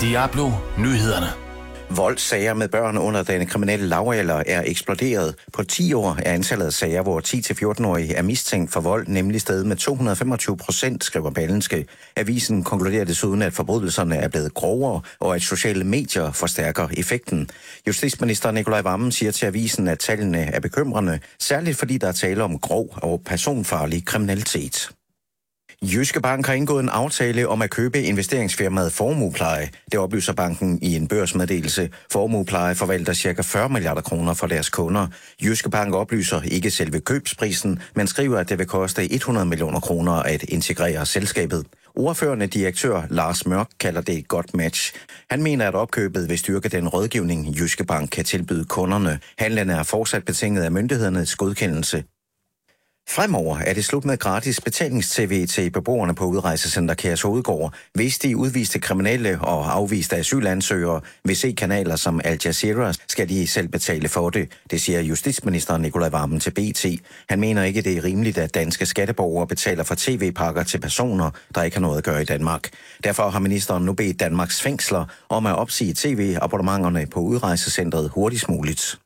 Diablo Nyhederne. Voldssager med børn under den kriminelle lavalder er eksploderet. På 10 år er antallet af sager, hvor 10-14-årige er mistænkt for vold, nemlig steget med 225%, skriver Berlingske. Avisen konkluderer desuden, at forbrydelserne er blevet grovere, og at sociale medier forstærker effekten. Justitsminister Nicolai Wammen siger til avisen, at tallene er bekymrende, særligt fordi der er tale om grov og personfarlig kriminalitet. Jyske Bank har indgået en aftale om at købe investeringsfirmaet Formuepleje. Det oplyser banken i en børsmeddelelse. Formuepleje forvalter ca. 40 milliarder kroner for deres kunder. Jyske Bank oplyser ikke selve købsprisen, men skriver, at det vil koste 100 millioner kroner at integrere selskabet. Ordførende direktør Lars Mørk kalder det et godt match. Han mener, at opkøbet vil styrke den rådgivning, Jyske Bank kan tilbyde kunderne. Handlen er fortsat betinget af myndighedernes godkendelse. Fremover er det slut med gratis betalings-tv til beboerne på udrejsecenter Kærshovedgård. Hvis de udviste kriminelle og afviste asylansøgere vil se kanaler som Al Jazeera, skal de selv betale for det. Det siger justitsminister Nicolai Wammen til BT. Han mener ikke, det er rimeligt, at danske skatteborgere betaler for tv-pakker til personer, der ikke har noget at gøre i Danmark. Derfor har ministeren nu bedt Danmarks fængsler om at opsige tv-abonnementerne på udrejsecentret hurtigst muligt.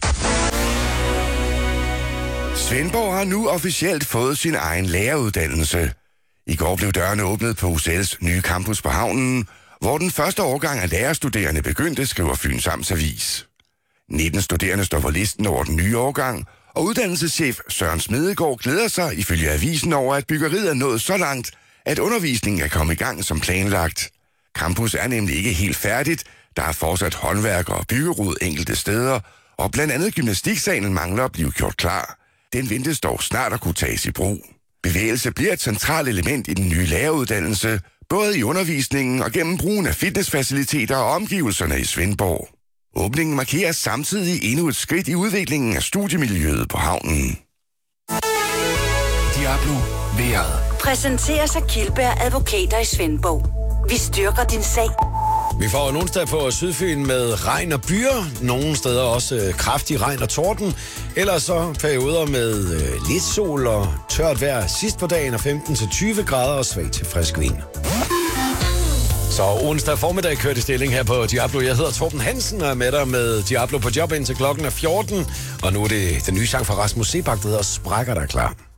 Svendborg har nu officielt fået sin egen læreruddannelse. I går blev dørene åbnet på UCL's nye campus på havnen, hvor den første årgang af lærerstuderende begyndte, skriver Fyns Amts Avis. 19 studerende står på listen over den nye årgang, og uddannelseschef Søren Smedegaard glæder sig ifølge avisen over, at byggeriet er nået så langt, at undervisningen er kommet i gang som planlagt. Campus er nemlig ikke helt færdigt, der er fortsat håndværk og byggerod enkelte steder, og blandt andet gymnastiksalen mangler at blive gjort klar. Den ventes dog snart at kunne tages i brug. Bevægelse bliver et centralt element i den nye læreruddannelse, både i undervisningen og gennem brugen af fitnessfaciliteter og omgivelserne i Svendborg. Åbningen markerer samtidig endnu et skridt i udviklingen af studiemiljøet på havnen. Diablo vejret. Præsenteres af Kildberg Advokater i Svendborg. Vi styrker din sag. Vi får en onsdag på Sydfyn med regn og byer. Nogle steder også kraftig regn og torden. Ellers så perioder med lidt sol og tørt vejr sidst på dagen og 15-20 grader og svag til frisk vind. Så onsdag formiddag kørt i stilling her på Diablo. Jeg hedder Torben Hansen og er med dig med Diablo på job indtil klokken er 14. Og nu er det den nye sang fra Rasmus Sebak, der hedder Sprækker, der er klar.